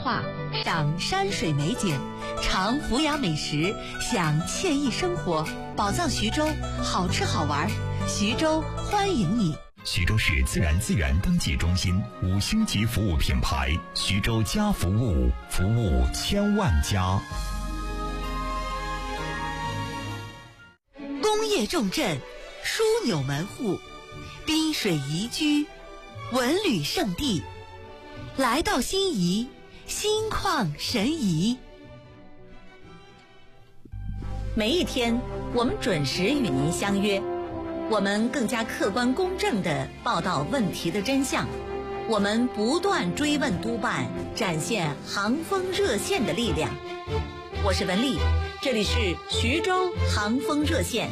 画，赏山水美景，尝府雅美食，享惬意生活。宝藏徐州，好吃好玩，徐州欢迎你。 徐州市自然资源登记中心5星级服务品牌，徐州家服务，服务千万家。 工业重镇，枢纽门户，滨水宜居，文旅胜地。来到心仪，心旷神怡。每一天，我们准时与您相约，我们更加客观公正地报道问题的真相，我们不断追问督办，展现航风热线的力量。我是文丽，这里是徐州航风热线。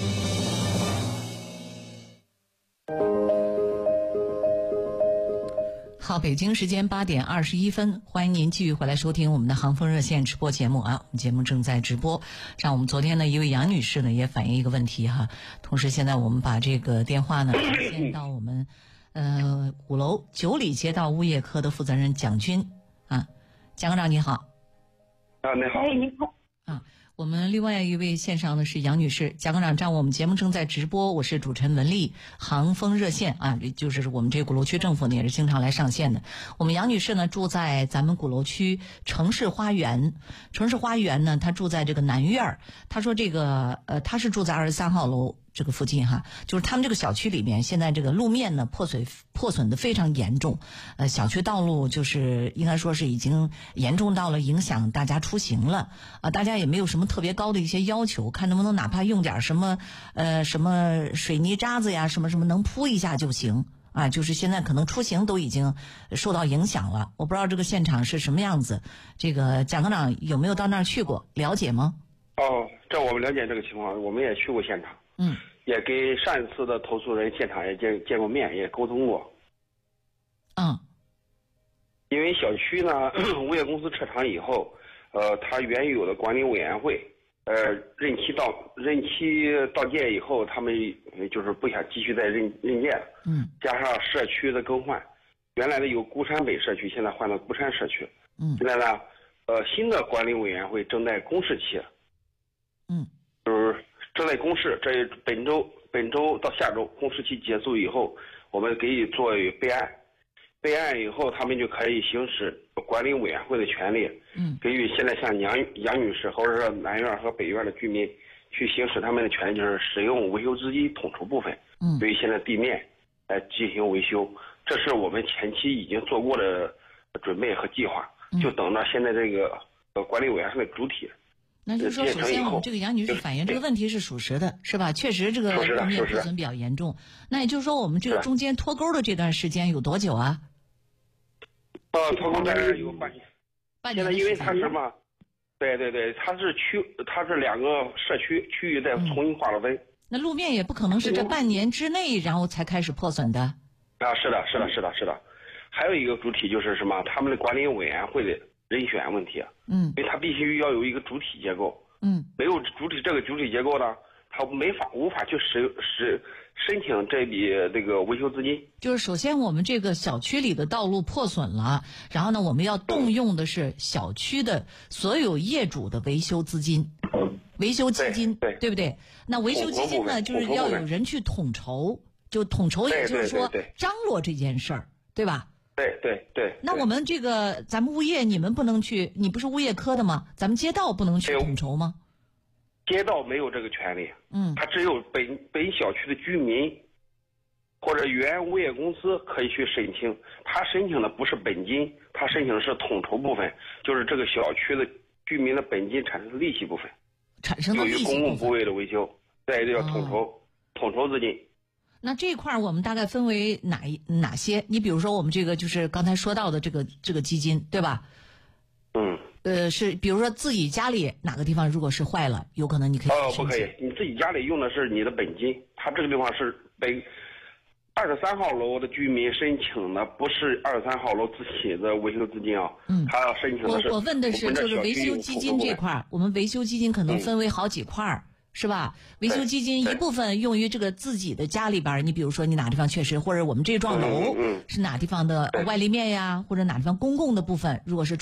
好，北京时间8点21分，欢迎您继续回来收听我们的航风热线直播节目啊！我们节目正在直播。像我们昨天呢，一位杨女士呢也反映一个问题哈，同时现在我们把这个电话呢连线到我们5楼9里街道物业科的负责人蒋军啊，蒋科长你好。 啊，你好。 哎，你好。 啊，我们另外一位线上的是杨女士，蒋科长，我们节目正在直播，我是主持人文丽，航风热线啊，就是我们这鼓楼区政府呢也是经常来上线的。我们杨女士呢住在咱们鼓楼区城市花园呢，她住在这个南院，她说这个她是住在23号楼这个附近哈，就是他们这个小区里面现在这个路面呢破损的非常严重，小区道路就是应该说是已经严重到了影响大家出行了啊，大家也没有什么特别高的一些要求，看能不能哪怕用点什么水泥渣子呀，什么能铺一下就行啊，就是现在可能出行都已经受到影响了。我不知道这个现场是什么样子，这个蒋科长有没有到那儿去过，了解吗？ 哦，这我们了解这个情况，我们也去过现场。也给上一次的投诉人现场也见过面，也沟通过。因为小区呢，物业公司撤场以后，他原有的管理委员会，任期到届以后，他们就是不想继续再任届了。加上社区的更换，原来的有孤山北社区，现在换到孤山社区。现在呢，新的管理委员会正在公示期。就是正在公示，这本周到下周公示期结束以后，我们给予作为备案，备案以后他们就可以行使管理委员会的权利，给予现在像杨女士或者是南院和北院的居民去行使他们的权利，就是使用维修资金统筹部分，对于现在地面来进行维修，这是我们前期已经做过的准备和计划，就等到现在这个管理委员会的主体。 那就是说，首先我们这个杨女士反映这个问题是属实的，是吧？确实这个路面破损比较严重。那也就是说，我们这个中间脱钩的这段时间有多久啊？ 脱钩大概有半年。现在因为它是嘛，对，它是两个社区区域在重新划了分。 那路面也不可能是这半年之内然后才开始破损的。 啊，是的。还有一个主体就是什么？他们的管理委员会的人选问题，因为它必须要有一个主体结构，没有这个主体结构呢，它无法去申请这笔这个维修资金。 就是首先我们这个小区里的道路破损了，然后呢，我们要动用的是小区的所有业主的维修资金、维修基金，对不对？那维修基金呢，就是要有人去统筹，就统筹，也就是说张罗这件事儿，对吧？ 对。 那我们这个咱们物业，你们不能去，你不是物业科的吗？咱们街道不能去统筹吗？ 街道没有这个权利，他只有本小区的居民或者原物业公司可以去申请，他申请的不是本金，他申请的是统筹部分，就是这个小区的居民的本金产生的利息部分，用于公共部位的维修，对，这叫统筹资金。 那这一块我们大概分为哪些？你比如说我们这个就是刚才说到的这个基金，对吧？是比如说自己家里哪个地方如果是坏了，有可能你可以不可以，你自己家里用的是你的本金，他这个地方是23号楼的居民申请的不是23号楼自己的维修资金啊，他要申请的是我问的是就是维修基金这块，我们维修基金可能分为好几块。是吧？维修基金一部分用于这个自己的家里边，你比如说你哪地方确实，或者我们这幢楼是哪地方的外立面呀，或者哪地方公共的部分，如果是